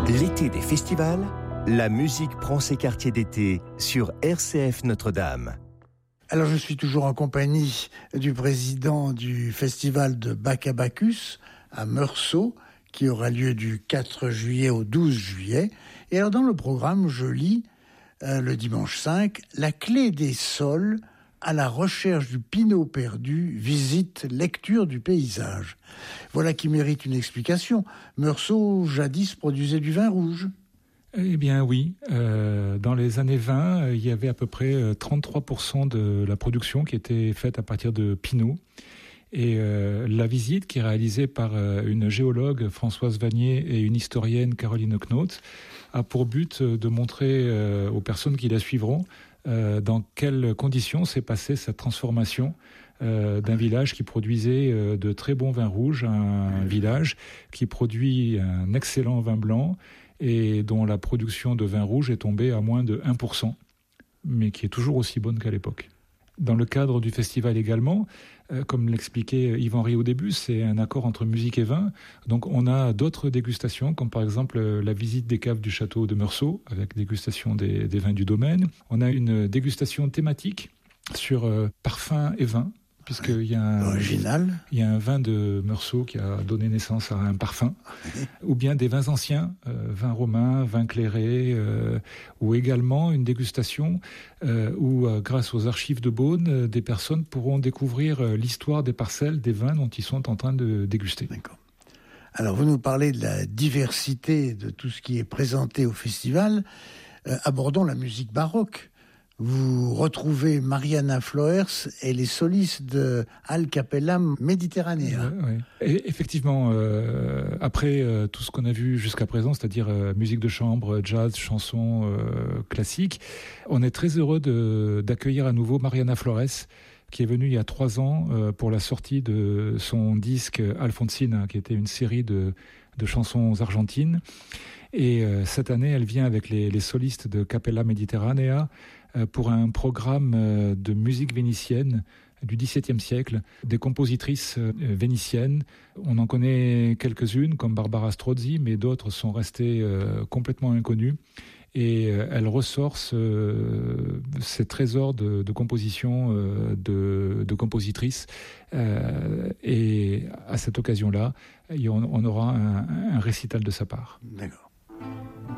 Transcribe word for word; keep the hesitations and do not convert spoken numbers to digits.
L'été des festivals, la musique prend ses quartiers d'été sur R C F Notre-Dame. Alors je suis toujours en compagnie du président du festival de Bac à Bacchus à Meursault, qui aura lieu du quatre juillet au douze juillet. Et alors dans le programme, je lis euh, le dimanche cinq, la clé des sols à la recherche du Pinot perdu, visite, lecture du paysage. Voilà qui mérite une explication. Meursault, jadis, produisait du vin rouge. Eh bien oui, euh, dans les années vingt, il y avait à peu près trente-trois pour cent de la production qui était faite à partir de Pinot. Et euh, la visite, qui est réalisée par euh, une géologue, Françoise Vanier, et une historienne, Caroline Knot, a pour but de montrer euh, aux personnes qui la suivront euh, dans quelles conditions s'est passée cette transformation euh, d'un village qui produisait euh, de très bons vins rouges, un village qui produit un excellent vin blanc, et dont la production de vin rouge est tombée à moins de un pour cent, mais qui est toujours aussi bonne qu'à l'époque. Dans le cadre du festival également, euh, comme l'expliquait Yves-Henri au début, c'est un accord entre musique et vin. Donc on a d'autres dégustations, comme par exemple euh, la visite des caves du château de Meursault, avec dégustation des, des vins du domaine. On a une dégustation thématique sur euh, parfum et vin, puisqu'il y a un, original. Il y a un vin de Meursault qui a donné naissance à un parfum, ou bien des vins anciens, euh, vins romains, vins clairés, euh, ou également une dégustation euh, où, euh, grâce aux archives de Beaune, euh, des personnes pourront découvrir euh, l'histoire des parcelles des vins dont ils sont en train de déguster. D'accord. Alors, vous nous parlez de la diversité de tout ce qui est présenté au festival. Euh, abordons la musique baroque. Vous retrouvez Mariana Floers et les solistes de Al Capella Mediterranea. Ouais, ouais. Et effectivement, euh, après euh, tout ce qu'on a vu jusqu'à présent, c'est-à-dire euh, musique de chambre, jazz, chansons euh, classiques, on est très heureux de, d'accueillir à nouveau Mariana Floers, qui est venue il y a trois ans euh, pour la sortie de son disque Alfonsina, qui était une série de, de chansons argentines. Et euh, cette année, elle vient avec les, les solistes de Capella Mediterranea euh, pour un programme euh, de musique vénitienne du dix-septième siècle, des compositrices euh, vénitiennes. On en connaît quelques-unes, comme Barbara Strozzi, mais d'autres sont restées euh, complètement inconnues. Et euh, elle ressort ce, ces trésors de, de composition euh, de, de compositrices. Euh, et à cette occasion-là, on, on aura un, un récital de sa part. D'accord.